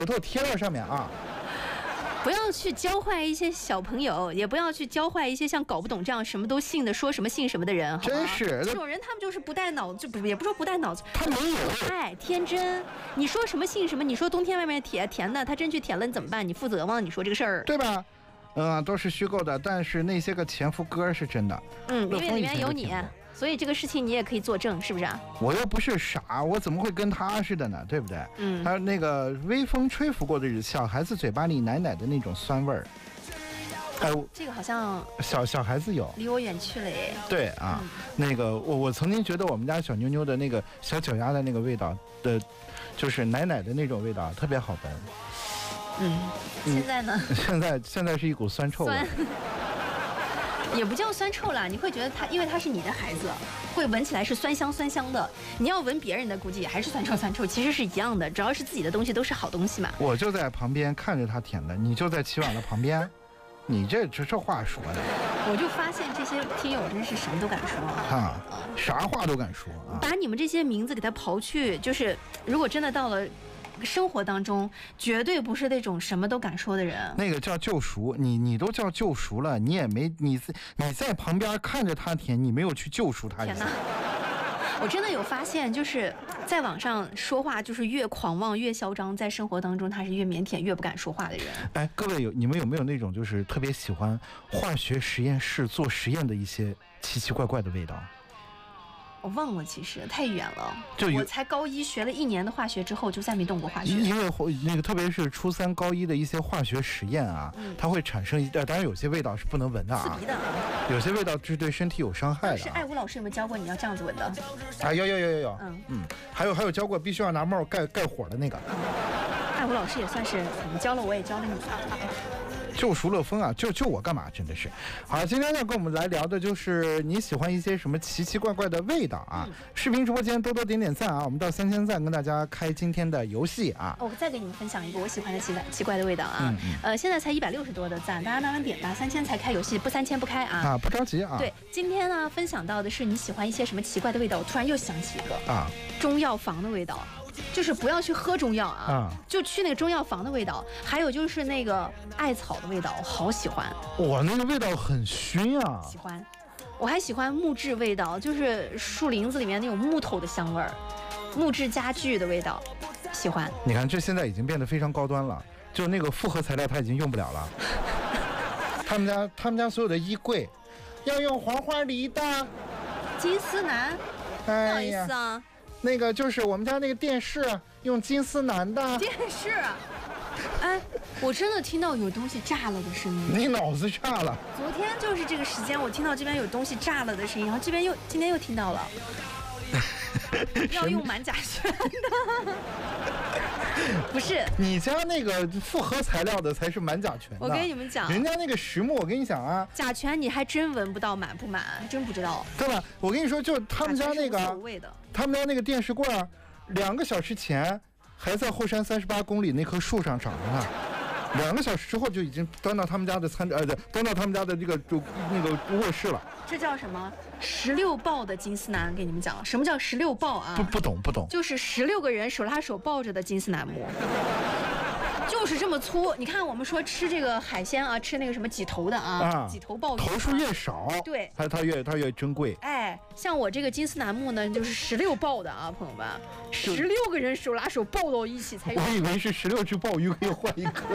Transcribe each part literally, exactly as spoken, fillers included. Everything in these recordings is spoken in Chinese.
骨头贴到上面啊。 不要去教坏一些小朋友，也不要去教坏一些像搞不懂这样什么都信的、说什么信什么的人。好真是这种人，他们就是不带脑子，就不也不说不带脑子， 他没有爱天真。你说什么信什么？你说冬天外面铁甜的，他真去舔了，你怎么办？你负责吗？你说这个事儿， 对吧？嗯、呃，都是虚构的，但是那些个前夫歌是真的。 嗯，因为里面有你。所以这个事情你也可以作证，是不是啊？ 我又不是傻，我怎么会跟他似的呢？对不对？ 嗯。 他那个微风吹拂过的小孩子嘴巴里奶奶的那种酸味儿， 哎，这个好像小小孩子有， 离我远去了耶。 对啊，嗯、那个我我曾经觉得我们家小妞妞的那个小脚丫的那个味道的，就是奶奶的那种味道，特别好闻。 嗯，现在呢？ 现在现在是一股酸臭味。 也不叫酸臭啦，你会觉得它，因为它是你的孩子，会闻起来是酸香酸香的。你要闻别人的，估计也还是酸臭酸臭，其实是一样的。只要是自己的东西，都是好东西嘛。 我就在旁边看着他舔的，你就在起碗的旁边，你这这这话说的。 我就发现这些听友真是什么都敢说啊，啥话都敢说啊。 把你们这些名字给它刨去，就是如果真的到了生活当中，绝对不是那种什么都敢说的人。 那个叫救赎，你你都叫救赎了，你也没你你在旁边看着他舔，你没有去救赎他。 天哪！我真的有发现，就是在网上说话，就是越狂妄越嚣张，在生活当中他是越腼腆越不敢说话的人。 哎，各位有你们有没有那种就是特别喜欢化学实验室做实验的一些奇奇怪怪的味道？ 我忘了，其实太远了。 就我才高一学了一年的化学之后，就再没动过化学。 因为那个特别是初三高一的一些化学实验啊，嗯、它会产生一，当然有些味道是不能闻的啊， 刺鼻的。 有些味道是对身体有伤害的、啊。 是艾武老师有没有教过你要这样子闻的？ 啊，有有有有有。嗯嗯，还有还有教过必须要拿帽盖盖火的那个。 艾武老师也算是你教了我，也教了你。 救赎乐风啊，救救我干嘛？真的是。好，今天要跟我们来聊的就是你喜欢一些什么奇奇怪怪的味道啊？嗯、视频直播间多多点点赞啊！我们到三千赞跟大家开今天的游戏啊！ 我再给你们分享一个我喜欢的奇怪奇怪的味道啊！嗯嗯呃，现在才一百六十多的赞，大家慢慢点吧，三千才开游戏，不三千不开啊！ 啊，不着急啊！ 对，今天呢分享到的是你喜欢一些什么奇怪的味道？我突然又想起一个啊， 中药房的味道。就是不要去喝中药啊， 啊就去那个中药房的味道。还有就是那个艾草的味道，我好喜欢。 哇，那个味道很熏啊！ 喜欢。我还喜欢木质味道，就是树林子里面那种木头的香味儿，木质家具的味道，喜欢。 你看，这现在已经变得非常高端了，就那个复合材料它已经用不了了。他们家他们家所有的衣柜要用黄花梨的金丝楠，不好意思啊。 那个就是我们家那个电视用金丝楠的电视，哎，我真的听到有东西炸了的声音。 你脑子炸了？ 昨天就是这个时间，我听到这边有东西炸了的声音，然后这边又今天又听到了，要用满甲醛的。不是， 你家那个复合材料的才是满甲醛的。 我跟你们讲， 人家那个实木，我跟你讲啊， 甲醛你还真闻不到满不满，真不知道。 对吧？我跟你说，就他们家那个，他们家那个电视柜，两个小时前还在后山三十八公里那棵树上长着呢。两个小时之后就已经端到他们家的餐呃，端到他们家的这个就那个卧室了。 这叫什么？十六抱的金丝楠，给你们讲了，什么叫十六抱啊？ 不不懂不懂， 就是十六个人手拉手抱着的金丝楠木。就是这么粗，你看我们说吃这个海鲜啊，吃那个什么几头的啊，啊几头鲍鱼、啊， 头数越少， 对， 它它越它越珍贵。 哎，像我这个金丝楠木呢，就是十六抱的啊，朋友们，十六个人手拉手抱到一起才有。 我以为是十六只鲍鱼可以换一个。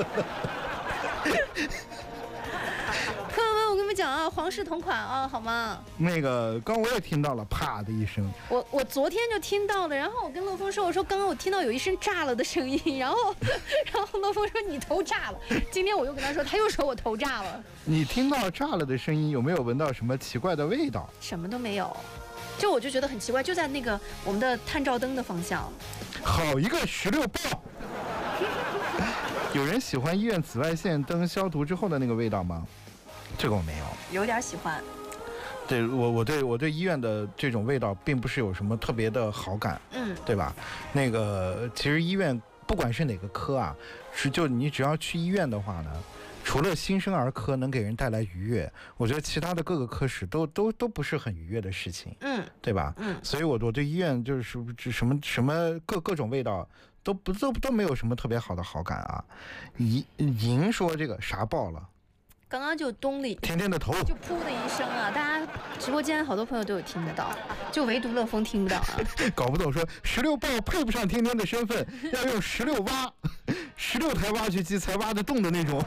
朋友们，我跟你们讲啊，皇室同款啊，好吗？ 那个刚我也听到了，啪的一声。 我我昨天就听到了，然后我跟乐峰说，我说刚刚我听到有一声炸了的声音，然后然后乐峰说你头炸了。今天我又跟他说，他又说我头炸了。 你听到炸了的声音，有没有闻到什么奇怪的味道？ 什么都没有，就我就觉得很奇怪，就在那个我们的探照灯的方向。 好一个十六豹！有人喜欢医院紫外线灯消毒之后的那个味道吗？这个我没有， 有点喜欢。 对我，我对我对医院的这种味道并不是有什么特别的好感， 嗯， 对吧？那个其实医院不管是哪个科啊，是就你只要去医院的话呢，除了新生儿科能给人带来愉悦，我觉得其他的各个科室都都都不是很愉悦的事情， 嗯， 对吧？ 嗯， 所以我我对医院就是什么什么各各种味道都不都都没有什么特别好的好感啊。银银说这个啥爆了？ 刚刚就咚了， 天天的头就噗的一声啊！大家直播间好多朋友都有听得到，就唯独乐风听不到啊。 搞不懂说十六爆配不上天天的身份，要用十六挖，十六台挖掘机才挖得动的那种。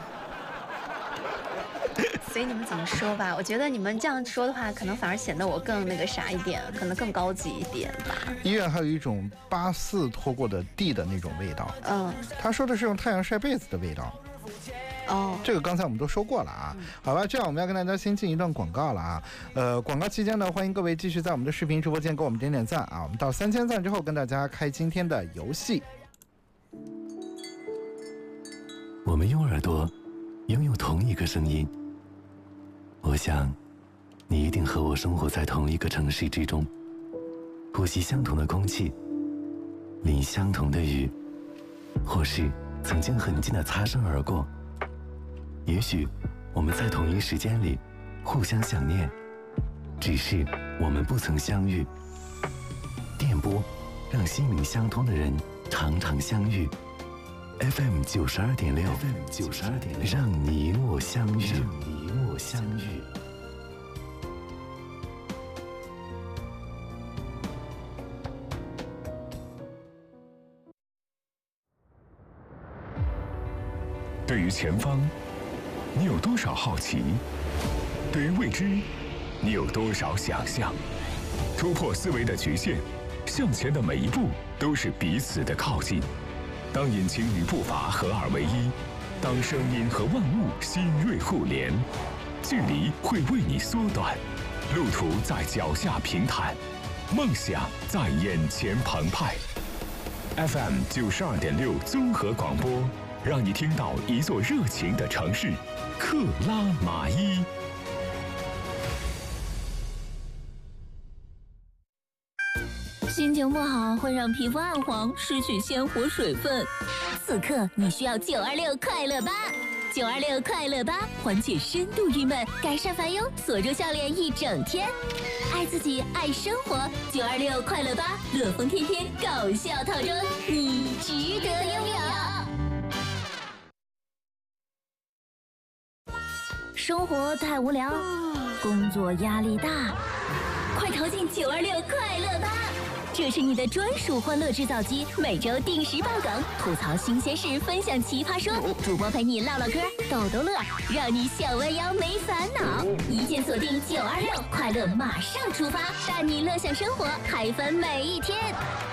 所以你们怎么说吧？我觉得你们这样说的话，可能反而显得我更那个啥一点，可能更高级一点吧。 医院还有一种八四拖过的地的那种味道。 嗯， 他说的是用太阳晒被子的味道。 哦， 这个刚才我们都说过了啊，好吧，这样我们要跟大家先进一段广告了啊，呃，广告期间呢，欢迎各位继续在我们的视频直播间给我们点点赞啊，我们到三千赞之后跟大家开今天的游戏。 我们用耳朵拥有同一个声音，我想你一定和我生活在同一个城市之中，呼吸相同的空气，淋相同的雨，或是曾经很近的擦身而过，也许我们在同一时间里互相想念，只是我们不曾相遇。电波让心灵相通的人常常相遇。F M 九十二点六 ，F M 九十二点六，让你我相遇，让你我相遇。 对于前方，你有多少好奇？对于未知，你有多少想象？突破思维的局限，向前的每一步都是彼此的靠近。当引擎与步伐合二为一，当声音和万物新锐互联，距离会为你缩短，路途在脚下平坦，梦想在眼前澎湃。F M 九十二点六综合广播，让你听到一座热情的城市——克拉玛依。 心情不好会让皮肤暗黄，失去鲜活水分。此刻你需要九二六快乐吧，九二六快乐吧，缓解深度郁闷，改善烦忧，锁住笑脸一整天。爱自己，爱生活，九二六快乐吧，乐风天天搞笑套装，你值得拥有。生活太无聊，工作压力大，快逃进九二六快乐吧！这是你的专属欢乐制造机，每周定时爆梗，吐槽新鲜事，分享奇葩说，主播陪你唠唠嗑，逗逗乐，让你小弯腰没烦恼。一键锁定九二六快乐，马上出发，带你乐享生活，嗨翻每一天。